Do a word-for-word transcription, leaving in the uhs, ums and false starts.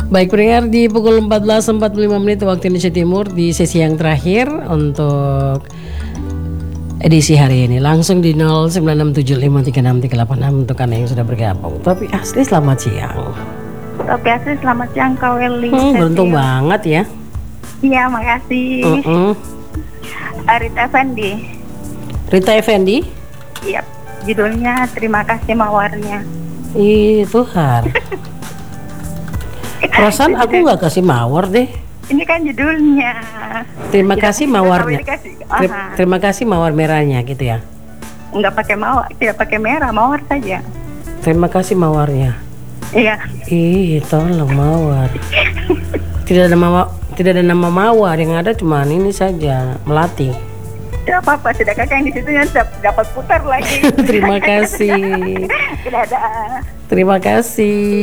Baik pendengar, di pukul empat belas empat puluh lima menit waktu Indonesia Timur, di sesi yang terakhir untuk edisi hari ini, langsung di nol sembilan enam tujuh lima tiga enam tiga delapan enam untuk Anda yang sudah bergabung. Tapi asli selamat siang. Tapi asli selamat siang Kak Welly. Hmm, beruntung banget ya. Iya, makasih. Mm-mm. Rita Effendi. Rita Effendi? Iya, judulnya Terima Kasih Mawarnya. Ih, Tuhan. Perasaan aku nggak kasih mawar deh. Ini kan judulnya. Terima kasih mawarnya. Ter- Aha. terima kasih mawar merahnya gitu ya. Enggak pakai mawar, tidak pakai merah, mawar saja. Terima kasih mawarnya. Iya. Ih, tolong mawar. Tidak ada mawar, tidak ada nama mawar, yang ada cuma ini saja, melati. Tidak apa-apa, sudah kakak yang di situ yang dapat putar lagi. Terima kasih. Tidak ada. Terima kasih.